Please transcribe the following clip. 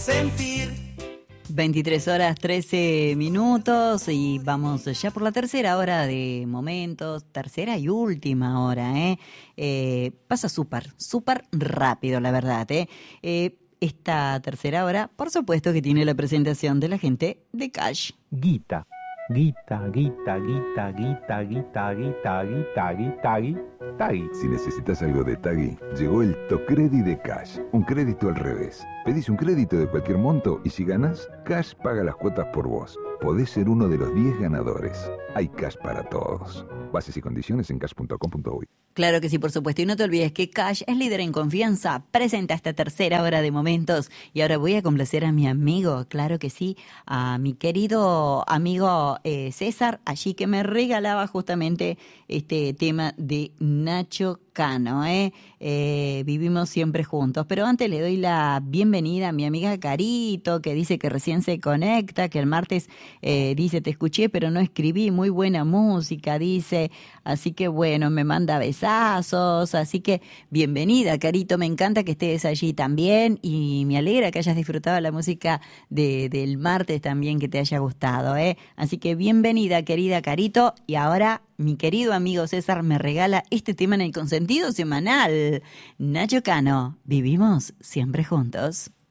sentir. 23 horas 13 minutos y vamos ya por la tercera hora de momentos, tercera y última hora, pasa súper rápido, la verdad, esta tercera hora, por supuesto que tiene la presentación de la gente de Cash. Guita, guita, guita, guita, guita, guita, guita, guita, guita, Tagui. Si necesitas algo de Tagui, llegó el Tocredi de Cash, un crédito al revés. Pedís un crédito de cualquier monto y si ganás, Cash paga las cuotas por vos. Podés ser uno de los 10 ganadores. Hay Cash para todos. Bases y condiciones en cash.com.uy. Claro que sí, por supuesto. Y no te olvides que Cash es líder en confianza. Presenta esta tercera hora de momentos. Y ahora voy a complacer a mi amigo, claro que sí, a mi querido amigo César, allí que me regalaba justamente este tema de Nacho Cano, vivimos siempre juntos. Pero antes le doy la bienvenida a mi amiga Carito, que dice que recién se conecta, que el martes dice, te escuché pero no escribí, muy buena música, dice, así que bueno, me manda besazos, así que bienvenida Carito, me encanta que estés allí también y me alegra que hayas disfrutado la música del martes también, que te haya gustado, así que bienvenida querida Carito. Y ahora mi querido amigo César me regala este tema en el consentido semanal. Nacho Cano, vivimos siempre juntos.